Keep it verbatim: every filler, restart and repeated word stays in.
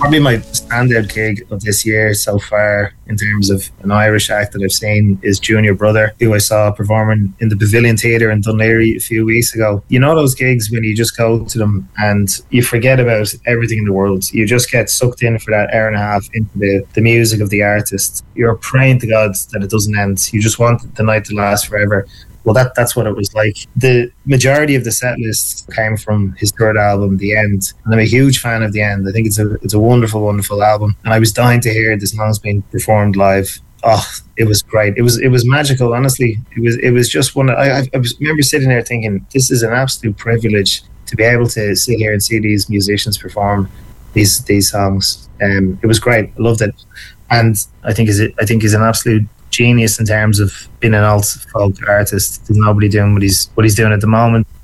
Probably my standout gig of this year so far in terms of an Irish act that I've seen is Junior Brother, who I saw performing in the Pavilion Theatre in Dún Laoghaire a few weeks ago. You know those gigs when you just go to them and you forget about everything in the world. You just get sucked in for that hour and a half into the, the music of the artist. You're praying to God that it doesn't end. You just want the night to last forever. Well, that that's what it was like. The majority of the set list came from his third album, The End, and I'm a huge fan of The End. I think it's a it's a wonderful, wonderful album, and I was dying to hear the songs being performed live. Oh, it was great. It was it was magical. Honestly, it was it was just one. I I, I was, remember sitting there thinking, this is an absolute privilege to be able to sit here and see these musicians perform these these songs. Um, it was great. I loved it, and I think is I think he's an absolute genius in terms of being an alt folk artist. There's nobody doing what he's what he's doing at the moment.